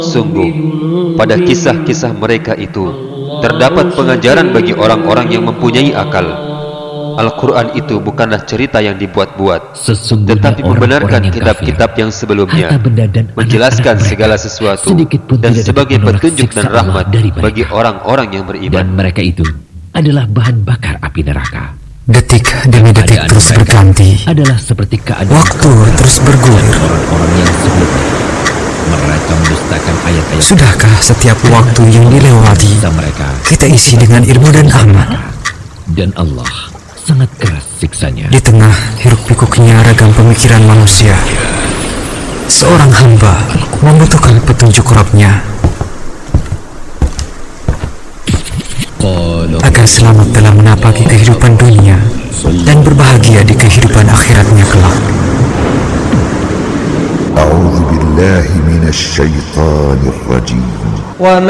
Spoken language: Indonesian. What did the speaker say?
Sungguh, pada kisah-kisah mereka itu terdapat pengajaran bagi orang-orang yang mempunyai akal. Al-Quran itu bukanlah cerita yang dibuat-buat, tetapi membenarkan kitab-kitab yang sebelumnya, menjelaskan segala sesuatu, dan sebagai petunjuk dan rahmat bagi orang-orang yang beriman. Dan mereka itu adalah bahan bakar api neraka. Detik demi detik terus berganti, adalah seperti keadaan waktu terus bergulir. Orang-orang yang sebelumnya mereka mendustakan ayat-ayat. Sudahkah setiap waktu yang dilewati kita isi dengan ilmu dan amal? Dan Allah sangat keras siksanya. Di tengah hiruk-pikuknya ragam pemikiran manusia, seorang hamba membutuhkan petunjuk Rabb-Nya agar selamat dalam menapaki kehidupan dunia dan berbahagia di kehidupan akhiratnya kelak. A'udzu billahi minasy syaithanir rajim.